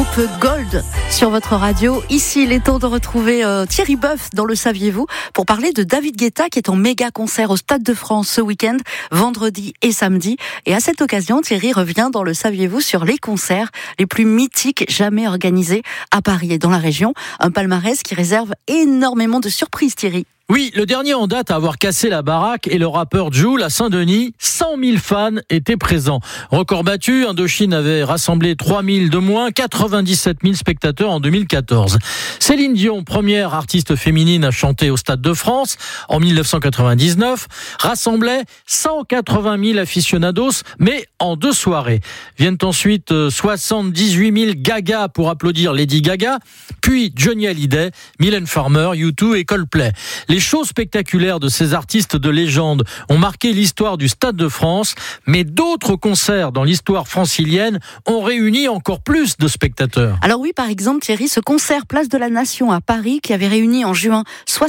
groupe Gold sur votre radio. Ici, il est temps de retrouver Thierry Boeuf dans Le Saviez-vous pour parler de David Guetta qui est en méga concert au Stade de France ce week-end, vendredi et samedi. Et à cette occasion, Thierry revient dans Le Saviez-vous sur les concerts les plus mythiques jamais organisés à Paris et dans la région. Un palmarès qui réserve énormément de surprises, Thierry. Oui, le dernier en date à avoir cassé la baraque est le rappeur Jul à Saint-Denis. 100 000 fans étaient présents. Record battu, Indochine avait rassemblé 3 000 de moins, 97 000 spectateurs en 2014. Céline Dion, première artiste féminine à chanter au Stade de France en 1999, rassemblait 180 000 aficionados, mais en 2 soirées. Viennent ensuite 78 000 gagas pour applaudir Lady Gaga, puis Johnny Hallyday, Mylène Farmer, U2 et Coldplay. Les shows spectaculaires de ces artistes de légende ont marqué l'histoire du Stade de France, mais d'autres concerts dans l'histoire francilienne ont réuni encore plus de spectateurs. Alors oui, par exemple, Thierry, ce concert Place de la Nation à Paris qui avait réuni en juin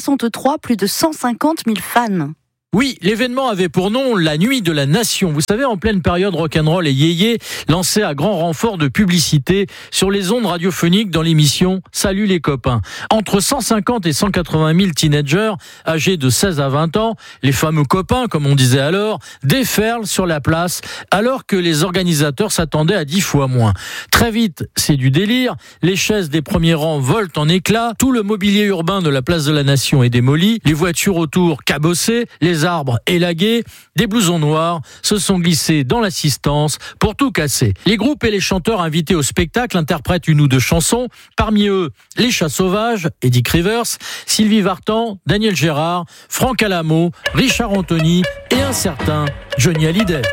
63 plus de 150 000 fans. Oui, l'événement avait pour nom la Nuit de la Nation. Vous savez, en pleine période rock'n'roll et yéyé, lancé à grand renfort de publicité sur les ondes radiophoniques dans l'émission Salut les copains. Entre 150 et 180 000 teenagers âgés de 16 à 20 ans, les fameux copains, comme on disait alors, déferlent sur la place alors que les organisateurs s'attendaient à 10 fois moins. Très vite, c'est du délire. Les chaises des premiers rangs volent en éclats. Tout le mobilier urbain de la Place de la Nation est démoli. Les voitures autour cabossées. Les arbres élagués, des blousons noirs se sont glissés dans l'assistance pour tout casser. Les groupes et les chanteurs invités au spectacle interprètent 1 ou 2 chansons, parmi eux Les Chats Sauvages, Eddie Rivers, Sylvie Vartan, Daniel Gérard, Franck Alamo, Richard Anthony et un certain Johnny Hallyday.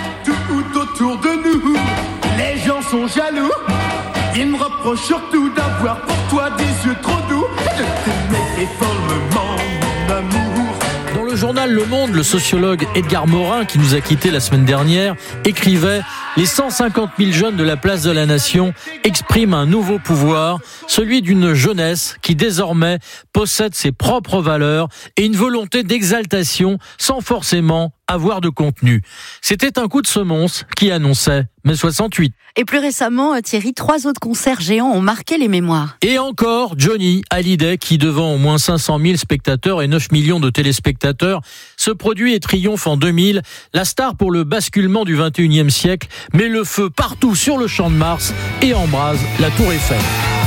Tout autour de nous, les gens sont jaloux. Ils me reprochent surtout d'avoir pour toi des yeux trop doux. De t'aimer follement, mon amour. Dans le journal Le Monde, le sociologue Edgar Morin, qui nous a quittés la semaine dernière, écrivait « Les 150 000 jeunes de la Place de la Nation expriment un nouveau pouvoir, celui d'une jeunesse qui désormais possède ses propres valeurs et une volonté d'exaltation sans forcément avoir de contenu. » C'était un coup de semonce qui annonçait mai 68. Et plus récemment, Thierry, 3 autres concerts géants ont marqué les mémoires. Et encore Johnny Hallyday qui, devant au moins 500 000 spectateurs et 9 millions de téléspectateurs, se produit et triomphe en 2000. La star pour le basculement du 21e siècle met le feu partout sur le Champ de Mars et embrase la Tour Eiffel.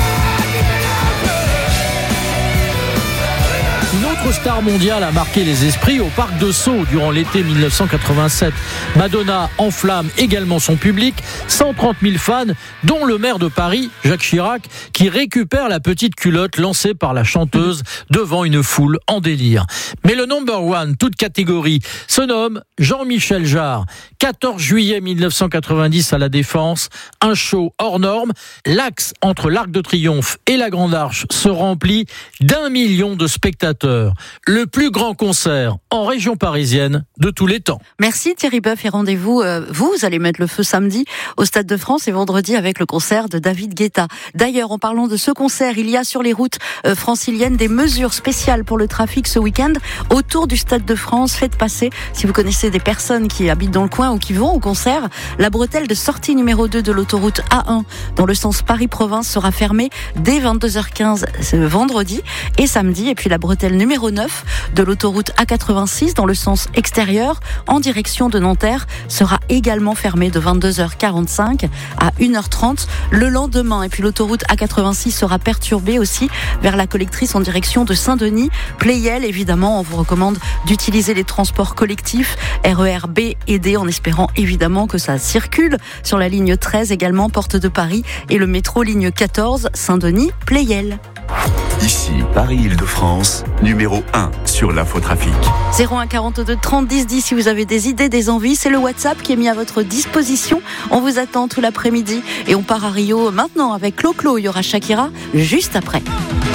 Une autre star mondiale a marqué les esprits au Parc de Sceaux durant l'été 1987. Madonna enflamme également son public, 130 000 fans, dont le maire de Paris, Jacques Chirac, qui récupère la petite culotte lancée par la chanteuse devant une foule en délire. Mais le number one, toute catégorie, se nomme Jean-Michel Jarre. 14 juillet 1990 à La Défense, un show hors norme. L'axe entre l'Arc de Triomphe et la Grande Arche se remplit d'1 million de spectateurs. Le plus grand concert en région parisienne de tous les temps. Merci Thierry Boeuf et rendez-vous, vous allez mettre le feu samedi au Stade de France et vendredi avec le concert de David Guetta. D'ailleurs, en parlant de ce concert, il y a sur les routes franciliennes des mesures spéciales pour le trafic ce week-end autour du Stade de France. Faites passer, si vous connaissez des personnes qui habitent dans le coin ou qui vont au concert, la bretelle de sortie numéro 2 de l'autoroute A1 dans le sens Paris-Province sera fermée dès 22h15 ce vendredi et samedi. Et puis la bretelle numéro 9 de l'autoroute A86 dans le sens extérieur en direction de Nanterre sera également fermée de 22h45 à 1h30 le lendemain. Et puis l'autoroute A86 sera perturbée aussi vers la collectrice en direction de Saint-Denis. Pleyel, évidemment, on vous recommande d'utiliser les transports collectifs RER B et D en espérant évidemment que ça circule sur la ligne 13 également, porte de Paris, et le métro ligne 14 Saint-Denis-Pleyel. Ici, Paris-Île-de-France, numéro 1 sur l'infotrafic. 01 42 30 10 10 si vous avez des idées, des envies. C'est le WhatsApp qui est mis à votre disposition. On vous attend tout l'après-midi et on part à Rio maintenant avec Clo-Clo. Il y aura Shakira juste après.